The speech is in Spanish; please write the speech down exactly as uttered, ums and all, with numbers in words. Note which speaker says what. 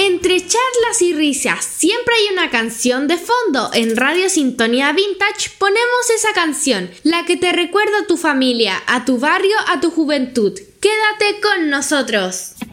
Speaker 1: Entre charlas y risas siempre hay una canción de fondo. En Radio Sintonía Vintage ponemos esa canción, la que te recuerda a tu familia, a tu barrio, a tu juventud. Quédate con nosotros.